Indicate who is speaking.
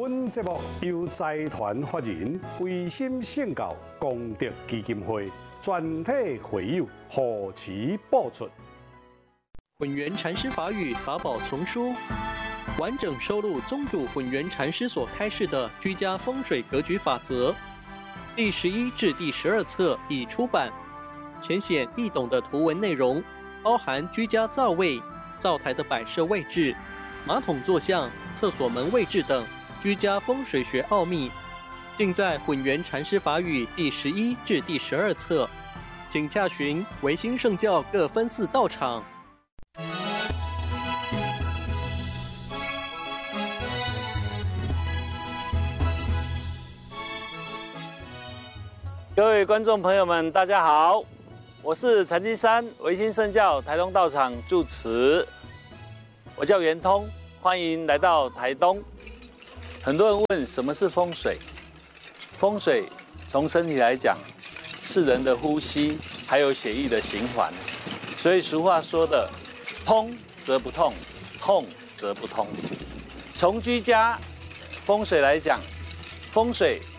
Speaker 1: 本节目由财团法人维心圣教功德基金会全体会友护持播出。
Speaker 2: 混元禅师法语法宝丛书，完整收录宗主混元禅师所开示的居家风水格局法则，第11至第12册已出版，浅显易懂的图文内容，包含居家灶位、灶台的摆设位置、马桶坐向、厕所门位置等居家风水学奥秘，尽在混元禅师法语第11至第12册，请洽询维新圣教各分寺道场。
Speaker 3: 各位观众朋友们，大家好，我是禅金山维新圣教台东道场住持，我叫圆通，欢迎来到台东。很多人问什么是风水？风水从身体来讲，是人的呼吸，还有血液的循环。所以俗话说的“通则不痛，痛则不通”。从居家风水来讲，风水